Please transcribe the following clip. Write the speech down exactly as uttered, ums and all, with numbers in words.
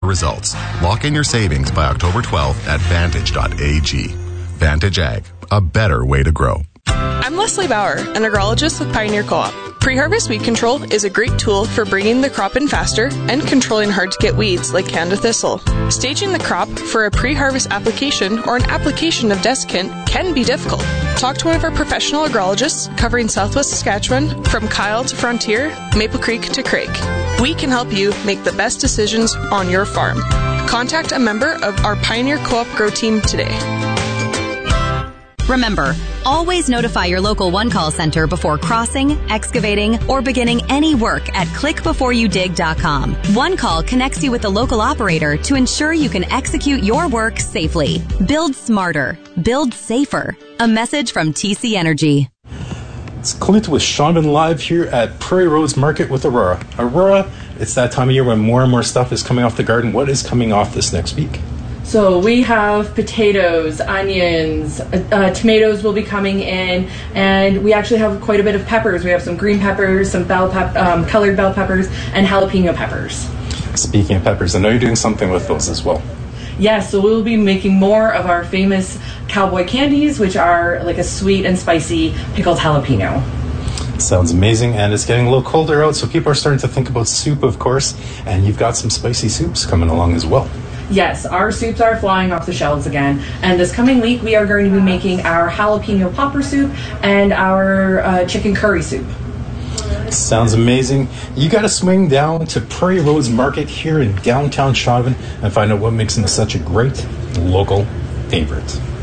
results. Lock in your savings by October twelfth at vantage dot a g. Vantage Ag, a better way to grow. I'm Leslie Bauer, an agrologist with Pioneer Co-op. Pre-harvest weed control is a great tool for bringing the crop in faster and controlling hard-to-get weeds like Canada thistle. Staging the crop for a pre-harvest application or an application of desiccant can be difficult. Talk to one of our professional agrologists covering Southwest Saskatchewan from Kyle to Frontier, Maple Creek to Craig. We can help you make the best decisions on your farm. Contact a member of our Pioneer Co-op Grow Team today. Remember, always notify your local One Call Center before crossing, excavating, or beginning any work at click before you dig dot com. One Call connects you with the local operator to ensure you can execute your work safely. Build smarter. Build safer. A message from T C Energy. It's Clint with Shaunavon Live here at Prairie Roads Market with Aurora. Aurora, it's that time of year when more and more stuff is coming off the garden. What is coming off this next week? So we have potatoes, onions, uh, tomatoes will be coming in, and we actually have quite a bit of peppers. We have some green peppers, some bell pep- um, colored bell peppers, and jalapeno peppers. Speaking of peppers, I know you're doing something with those as well. Yes, so we'll be making more of our famous cowboy candies, which are like a sweet and spicy pickled jalapeno. Sounds amazing, and it's getting a little colder out, so people are starting to think about soup, of course, and you've got some spicy soups coming along as well. Yes, our soups are flying off the shelves again, and this coming week we are going to be making our jalapeno popper soup and our uh, chicken curry soup. Sounds amazing. You got to swing down to Prairie Roads Market here in downtown Shaunavon and find out what makes them such a great local favorite.